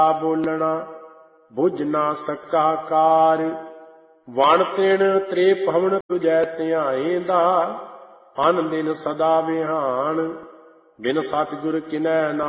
ਬੋਲਣਾ ਬੁਝ ਨਾ ਸਕਾ ਕਾਰ। ਵਣ ਤਿਣ ਤ੍ਰੇ ਭਵਨ ਤੁਜੈ ਧਿਆਏਂਦਾ, ਅਨ ਦਿਨ ਸਦਾ ਵਿਹਾਨ। ਬਿਨ ਸਤਿਗੁਰ ਕਿਨੈ ਨਾ